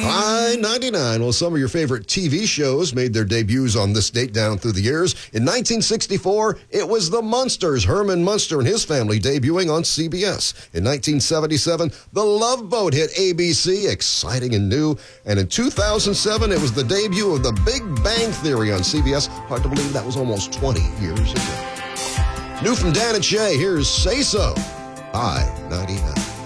I-99. Well, some of your favorite TV shows made their debuts on this date down through the years. In 1964, it was The Munsters, Herman Munster and his family debuting on CBS. In 1977, The Love Boat hit ABC, exciting and new. And in 2007, it was the debut of The Big Bang Theory on CBS. Hard to believe that was almost 20 years ago. New from Dan and Shay, here's Say So, I-99.